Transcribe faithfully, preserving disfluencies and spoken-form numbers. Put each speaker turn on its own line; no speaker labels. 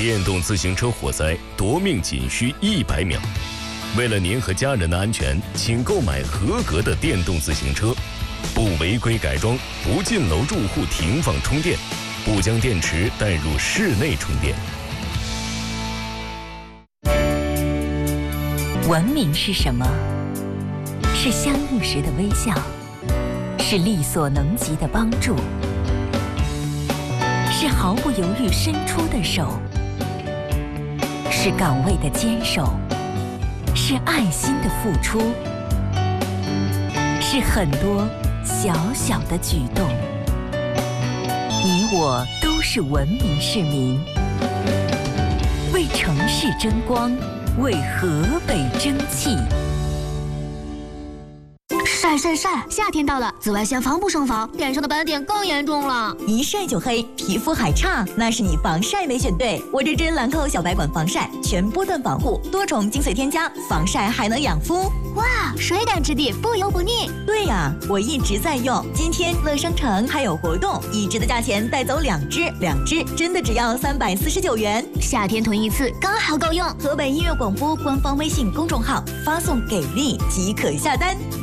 电动自行车火灾夺命仅需一百秒。为了您和家人的安全，请购买合格的电动自行车，不违规改装，不进楼住户停放充电，不将电池带入室内充电。
文明是什么？是相遇时的微笑，是力所能及的帮助，是毫不犹豫伸出的手，是岗位的坚守，是爱心的付出，是很多小小的举动。你我都是文明市民，为城市争光，为河北争气。
晒晒晒！夏天到了，紫外线防不胜防，脸上的斑点更严重了。
一晒就黑，皮肤还差，那是你防晒没选对。我这支兰蔻小白管防晒，全波段防护，多重精粹添加，防晒还能养肤。
哇，水感质地，不油不腻。
对呀，我一直在用。今天乐商城还有活动，一支的价钱带走两支，两支真的只要三百四十九元。
夏天囤一次刚好够用。
河北音乐广播官方微信公众号发送给力即可下单。